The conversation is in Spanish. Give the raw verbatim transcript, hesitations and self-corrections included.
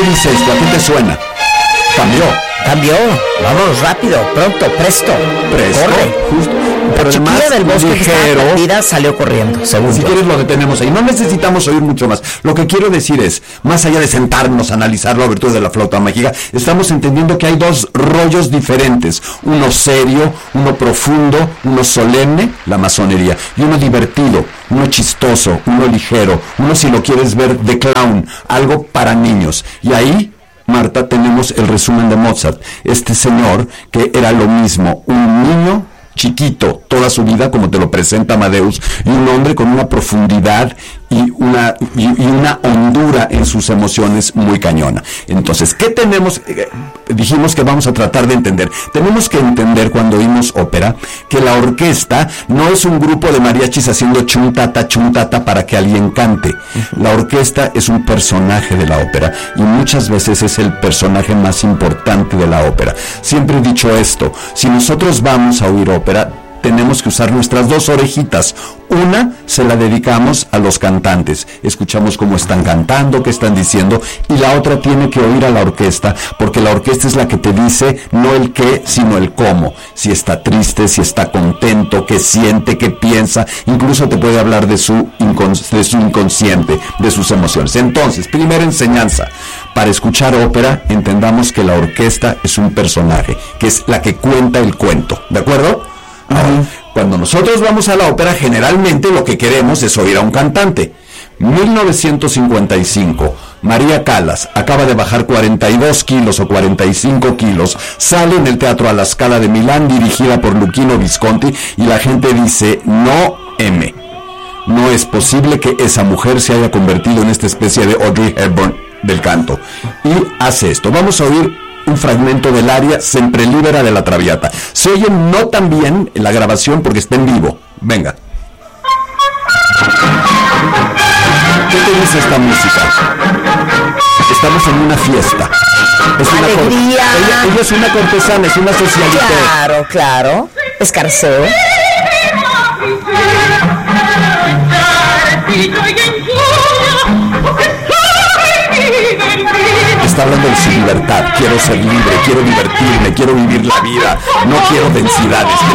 dice esto? ¿A qué te suena? Cambió. Cambió. Vámonos rápido, pronto, presto. Presto. Corre. Justo. Pero la chiquilla del bosque ligero, que estaba perdida salió corriendo, según si yo. quieres lo detenemos ahí, no necesitamos oír mucho más. Lo que quiero decir es, más allá de sentarnos a analizar la virtud de la flauta mágica, estamos entendiendo que hay dos rollos diferentes, uno serio, uno profundo, uno solemne, la masonería, y uno divertido, uno chistoso, uno ligero, uno, si lo quieres ver, de clown, algo para niños. Y ahí, Marta, tenemos el resumen de Mozart, este señor que era lo mismo, un niño chiquito toda su vida, como te lo presenta Amadeus, y un hombre con una profundidad y una y, y una hondura en sus emociones muy cañona. Entonces, ¿qué tenemos? Eh, dijimos que vamos a tratar de entender. Tenemos que entender, cuando oímos ópera, que la orquesta no es un grupo de mariachis haciendo chuntata, chuntata para que alguien cante. La orquesta es un personaje de la ópera, y muchas veces es el personaje más importante de la ópera. Siempre he dicho esto: si nosotros vamos a oír ópera, tenemos que usar nuestras dos orejitas. Una se la dedicamos a los cantantes, escuchamos cómo están cantando, qué están diciendo, y la otra tiene que oír a la orquesta, porque la orquesta es la que te dice no el qué, sino el cómo. Si está triste, si está contento, qué siente, qué piensa, incluso te puede hablar de su, incons- de su inconsciente, de sus emociones. Entonces, primera enseñanza: para escuchar ópera, entendamos que la orquesta es un personaje, que es la que cuenta el cuento, ¿de acuerdo? Ahora, cuando nosotros vamos a la ópera, generalmente lo que queremos es oír a un cantante. mil novecientos cincuenta y cinco, María Callas acaba de bajar cuarenta y dos kilos o cuarenta y cinco kilos, sale en el Teatro alla Scala de Milán, dirigida por Luchino Visconti, y la gente dice, no M. No es posible que esa mujer se haya convertido en esta especie de Audrey Hepburn del canto. Y hace esto. Vamos a oír un fragmento del aria Sempre Libera de la Traviata. Se oye no tan bien en la grabación porque está en vivo. Venga. ¿Qué te dice esta música? Estamos en una fiesta. Es una cor- ella, ella es una cortesana, es una socialité. Claro, claro. Escarceo. Está hablando de su libertad. Quiero ser libre, quiero divertirme, quiero vivir la vida, no quiero densidades.